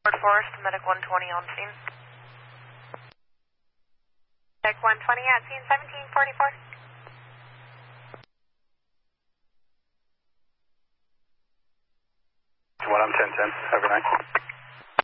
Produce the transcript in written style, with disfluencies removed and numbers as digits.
Fort Forest, Medic 120 on scene. Medic 120 at scene, 1744. What, I'm 1010, overnight.